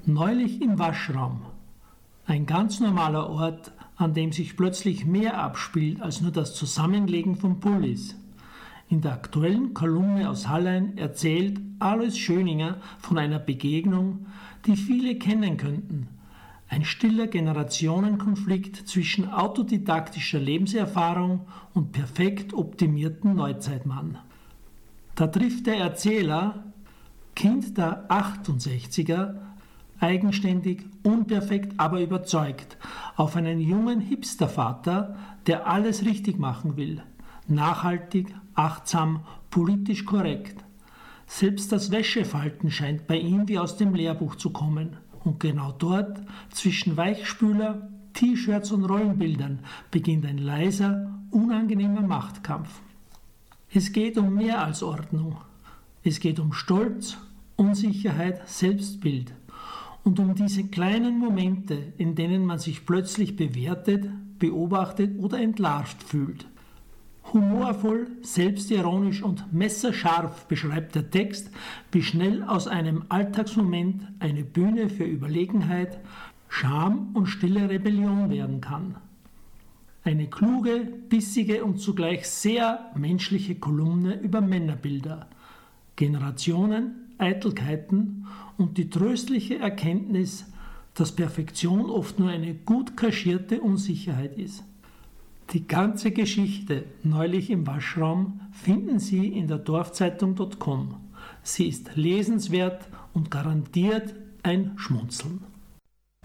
Neulich im Waschraum. Ein ganz normaler Ort, an dem sich plötzlich mehr abspielt als nur das Zusammenlegen von Pullis. In der aktuellen Kolumne aus Hallein erzählt Alois Schöninger von einer Begegnung, die viele kennen könnten. Ein stiller Generationenkonflikt zwischen autodidaktischer Lebenserfahrung und perfekt optimierten Neuzeitmann. Da trifft der Erzähler, Kind der 68er, eigenständig, unperfekt, aber überzeugt, auf einen jungen Hipstervater, der alles richtig machen will. Nachhaltig, achtsam, politisch korrekt. Selbst das Wäschefalten scheint bei ihm wie aus dem Lehrbuch zu kommen. Und genau dort, zwischen Weichspüler, T-Shirts und Rollenbildern, beginnt ein leiser, unangenehmer Machtkampf. Es geht um mehr als Ordnung. Es geht um Stolz, Unsicherheit, Selbstbild. Und um diese kleinen Momente, in denen man sich plötzlich bewertet, beobachtet oder entlarvt fühlt. Humorvoll, selbstironisch und messerscharf beschreibt der Text, wie schnell aus einem Alltagsmoment eine Bühne für Überlegenheit, Scham und stille Rebellion werden kann. Eine kluge, bissige und zugleich sehr menschliche Kolumne über Männerbilder, Generationen, Eitelkeiten und die tröstliche Erkenntnis, dass Perfektion oft nur eine gut kaschierte Unsicherheit ist. Die ganze Geschichte neulich im Waschraum finden Sie in der Dorfzeitung.com. Sie ist lesenswert und garantiert ein Schmunzeln.